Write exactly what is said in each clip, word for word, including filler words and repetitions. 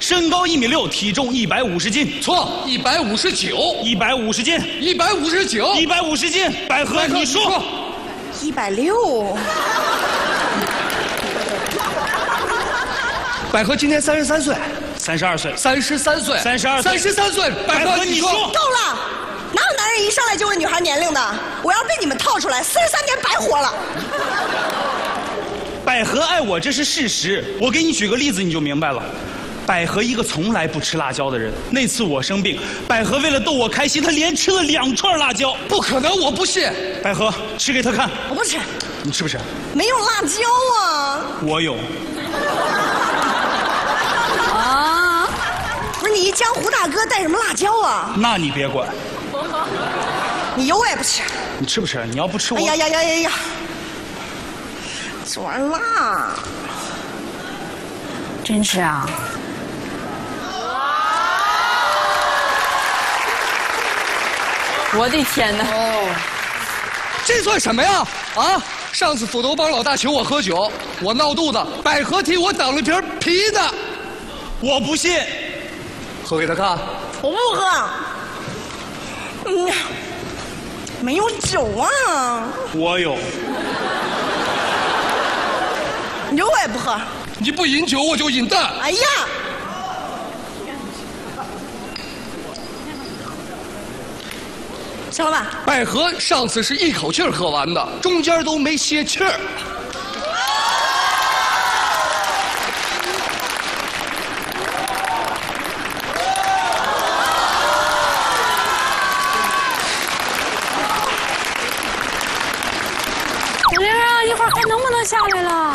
身高一米六，体重一百五十斤。 错，一百五十九， 一百五十斤， 一百五十九， 一百五十斤。百合，你说。 一百六。 百合今年三十三岁， 三十二岁， 三十三岁， 三十二岁， 三十三岁。百合，你说。 够了！哪有男人一上来就问女孩年龄的？我要被你们套出来，四十三年白活了。 百合爱我，这是事实。我给你举个例子，你就明白了。百合一个从来不吃辣椒的人，那次我生病，百合为了逗我开心，她连吃了两串辣椒。 不可能，我不信。 百合，吃给她看。 我不吃。 你吃不吃？ 没有辣椒啊。 我有。 啊！不是你一江湖大哥带什么辣椒啊？ 那你别管。 你有我也不吃。 你吃不吃？你要不吃我…… 哎呀呀呀呀呀！这玩意儿辣。 真吃啊？我的天哪！ 哦，这算什么呀？啊！上次斧头帮老大请我喝酒，我闹肚子，百合替我挡了瓶啤的。 我不信。 喝给他看。 我不喝。嗯，没有酒啊。 我有。 有我也不喝。 你不饮酒，我就饮蛋。 哎呀！行了吧？ 百合上次是一口气儿喝完的，中间都没歇气儿。 玲玲啊，一会儿还能不能下来了？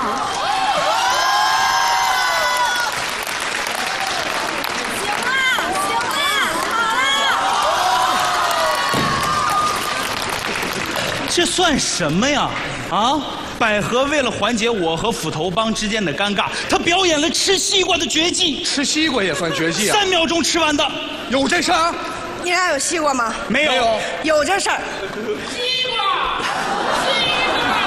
这算什么呀？啊！百合为了缓解我和斧头帮之间的尴尬，她表演了吃西瓜的绝技。 吃西瓜也算绝技啊？ 三秒钟吃完的。 有这事儿？ 你俩有西瓜吗？ 没有。有, 有这事儿。 西瓜，西瓜！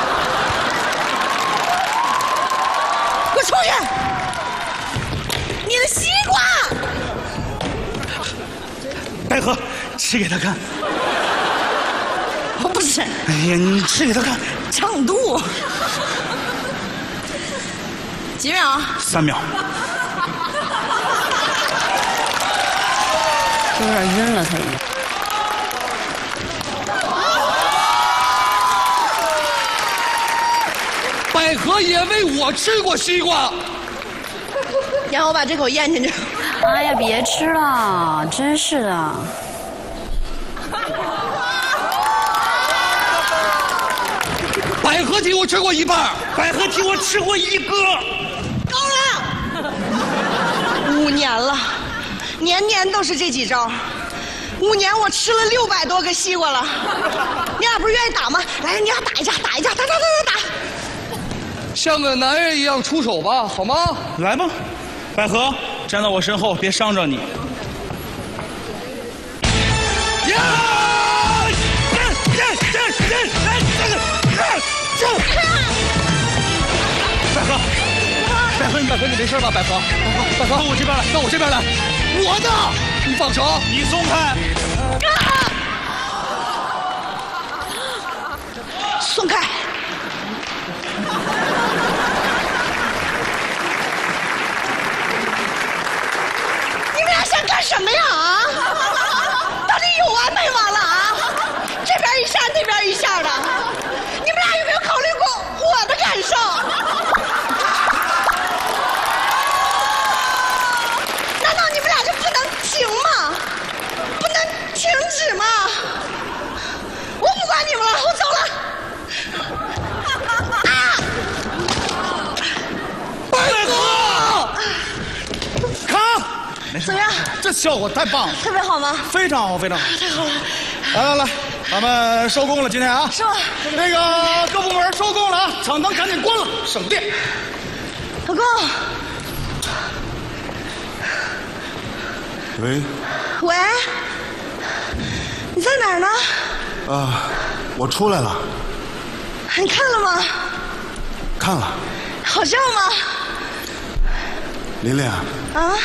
给我出去！你的西瓜！ 百合，吃给他看。 我不吃。 哎呀，你吃给他看。 胀肚。几秒？ 三秒。 有点晕了，他已经。 百合也为我吃过西瓜。 让我把这口咽进去。 哎呀，别吃了，真是的。 百合替我吃过一半， 百合替我吃过一个。 够了！五年了，年年都是这几招。五年我吃了六百多个西瓜了。你俩不是愿意打吗？来，你俩打一架，打一架，打打打打打。 像个男人一样出手吧，好吗？ 来吧，百合，站在我身后，别伤着你。呀！百合，百合， 百合，你没事吧？百合，百合， 到我这边来， 到我这边来。我的，你放手， 你松开。 松开。你们俩想干什么呀？啊？到底有完没完了啊？这边一下，那边一下的。你们俩有没有考虑过我的感受？难道你们俩就不能停吗？不能停止吗？我不管你们了，我走了。啊！ 百合，看， 怎么样？ 这效果太棒了， 特别好吗？ 非常好，非常好， 太好了。 来来来，咱们收工了，今天啊， 是吧？ 那个各部门收工了啊，厂灯赶紧关了，省电。 老公。 喂。 喂。你在哪儿呢？ 啊，我出来了。 你看了吗？ 看了。 好笑吗？ 琳琳。 啊。